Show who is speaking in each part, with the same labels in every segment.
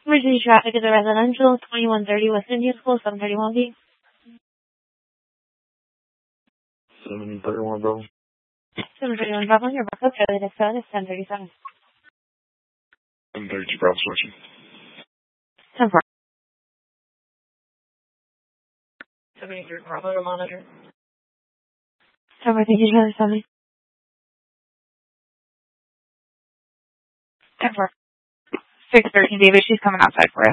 Speaker 1: Emergency traffic is a residential, 2130 West Indian School, 731 B.
Speaker 2: 731 Bravo.
Speaker 1: 731 Bravo, your backup, Charlie Dexter is 1037.
Speaker 2: 732 Bravo, switching.
Speaker 1: 10 4. 73 Bravo, to monitor. 10 4, thank you, Charlie 70. 10 4. 613 David, she's coming outside for you.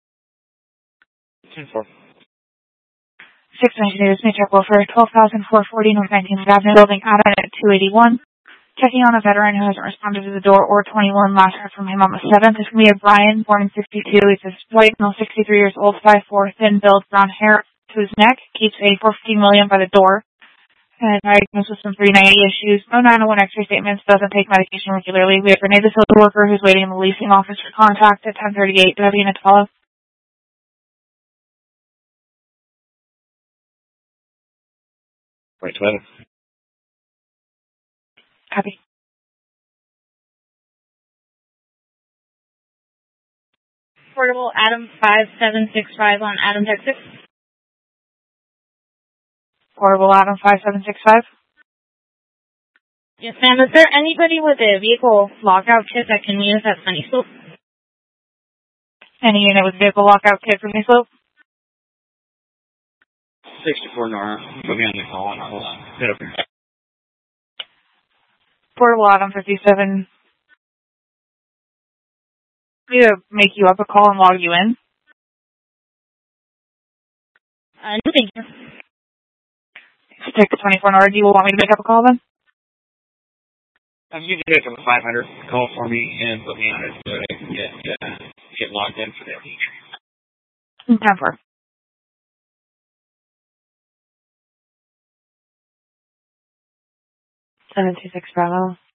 Speaker 2: 10 4.
Speaker 1: 619 Davis, may check welfare, 12,440 North 19th Avenue, building admin at 281. Checking on a veteran who hasn't responded to the door or 21. Last heard from him on the 7th. This can be a Brian, born in 62. He's a white male, 63 years old, 5'4", thin build, brown hair to his neck. Keeps a 450 million by the door. And diagnosed with some 390 issues. No 901 X-ray statements. Doesn't take medication regularly. We have Renee, the social worker, who's waiting in the leasing office for contact at 1038. Do I have a unit to follow?
Speaker 2: Right, 12.
Speaker 1: Copy. Portable Adam 5765 on Adam, Texas. Portable Adam 5765. Yes, ma'am. Is there anybody with a vehicle lockout kit that can use at Sunny Slope? Any unit with vehicle lockout kit for Sunny Slope?
Speaker 2: 64 Nora. Put me on the call. Hold on. Hit up here.
Speaker 1: Portable Adam 57. We to make you up a call and log you in. No, thank you. Stick to 24 Nora. Do you want me to make up a call then?
Speaker 2: You can pick up a 500 call for me and put me on it so that I can get logged in for that feature.
Speaker 1: 10 4. 726 Bravo.